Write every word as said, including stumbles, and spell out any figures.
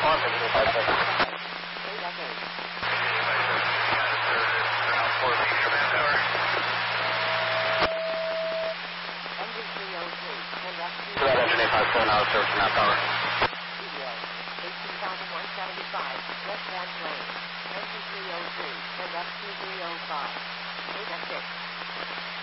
eighteen thousand one hundred seventy-five, westbound lane. Engine three oh three, send up two three oh five. Data six.